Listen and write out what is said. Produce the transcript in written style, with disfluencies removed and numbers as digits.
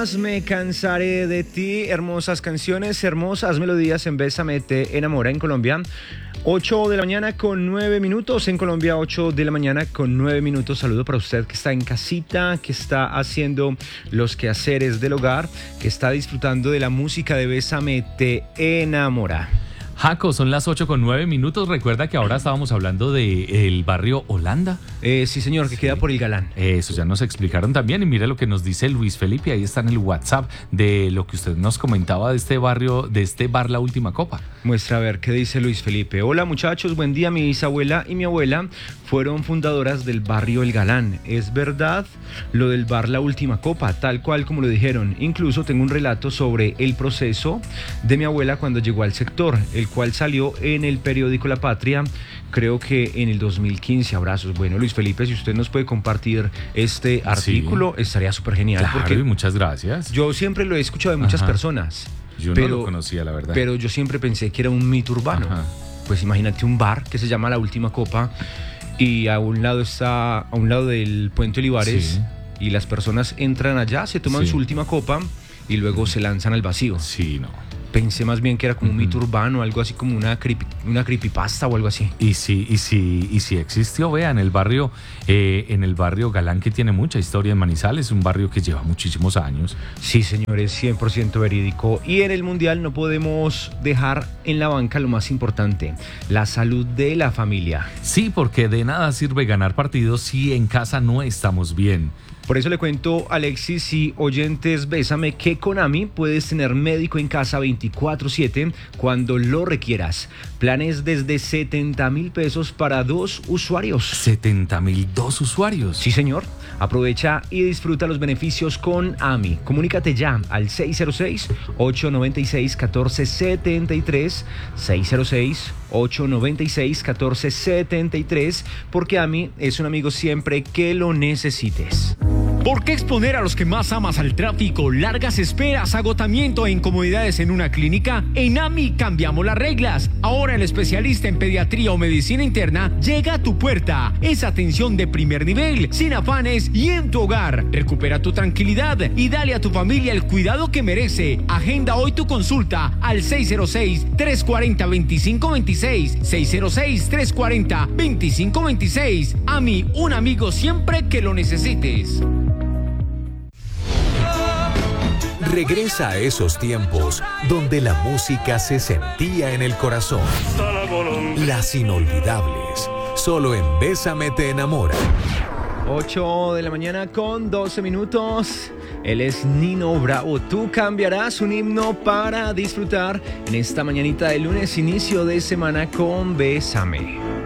Jamás me cansaré de ti. Hermosas canciones, hermosas melodías en Bésame te enamora en Colombia. 8 de la mañana con 9 minutos. En Colombia, 8 de la mañana con 9 minutos. Saludo para usted que está en casita, que está haciendo los quehaceres del hogar, que está disfrutando de la música de Bésame te enamora. Jaco, son las 8 con 9 minutos. Recuerda que ahora estábamos hablando del barrio Holanda. Sí, señor, que queda por el Galán. Eso ya nos explicaron también. Y mire lo que nos dice Luis Felipe. Ahí está en el WhatsApp de lo que usted nos comentaba de este barrio, de este bar La Última Copa. Muestra a ver qué dice Luis Felipe. Hola muchachos, buen día. Mi bisabuela y mi abuela fueron fundadoras del barrio El Galán. Es verdad lo del bar La Última Copa, tal cual como lo dijeron. Incluso tengo un relato sobre el proceso de mi abuela cuando llegó al sector, el cual salió en el periódico La Patria, creo que en el 2015. Abrazos. Bueno, Luis Felipe, si usted nos puede compartir este artículo, sí, estaría súper genial. Claro, porque y muchas gracias. Yo siempre lo he escuchado de muchas personas. Yo no lo conocía, la verdad. Pero yo siempre pensé que era un mito urbano. Pues imagínate un bar que se llama La Última Copa y a un lado del Puente Olivares, y las personas entran allá, se toman su última copa y luego se lanzan al vacío. Sí, no. Pensé más bien que era como un mito urbano, algo así como una creepypasta o algo así. Y sí existió, vea, en el barrio Galán, que tiene mucha historia en Manizales, un barrio que lleva muchísimos años. Sí, señores, 100% verídico. Y en el Mundial no podemos dejar en la banca lo más importante, la salud de la familia. Sí, porque de nada sirve ganar partidos si en casa no estamos bien. Por eso le cuento, Alexis y oyentes, Bésame, que con AMI puedes tener médico en casa 24/7 cuando lo requieras. Planes desde 70,000 pesos para 2 usuarios. 70,000, 2 usuarios. Sí, señor. Aprovecha y disfruta los beneficios con AMI. Comunícate ya al 606-896-1473, 606-896-1473, porque AMI es un amigo siempre que lo necesites. ¿Por qué exponer a los que más amas al tráfico, largas esperas, agotamiento e incomodidades en una clínica? En AMI cambiamos las reglas. Ahora el especialista en pediatría o medicina interna llega a tu puerta. Es atención de primer nivel, sin afanes y en tu hogar. Recupera tu tranquilidad y dale a tu familia el cuidado que merece. Agenda hoy tu consulta al 606-340-2526. 606-340-2526. AMI, un amigo siempre que lo necesites. Regresa a esos tiempos donde la música se sentía en el corazón. Las inolvidables, solo en Bésame te enamora. 8 de la mañana con 12 minutos. Él es Nino Bravo. Tú cambiarás un himno para disfrutar en esta mañanita de lunes, inicio de semana con Bésame.